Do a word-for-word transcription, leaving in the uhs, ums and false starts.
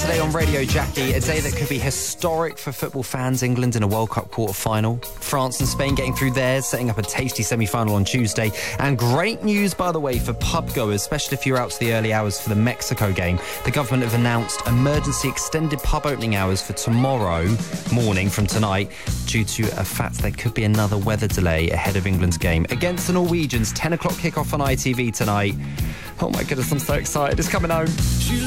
today on Radio Jackie, a day that could be historic for football fans. England in a World Cup quarter-final. France and Spain getting through theirs, setting up a tasty semi-final on Tuesday. And great news, by the way, for pub goers, especially if you're out to the early hours for the Mexico game. The government have announced emergency extended pub opening hours for tomorrow morning from tonight due to a fact there could be another weather delay ahead of England's game against the Norwegians. ten o'clock kickoff on I T V tonight. Oh my goodness, I'm so excited. It's coming home.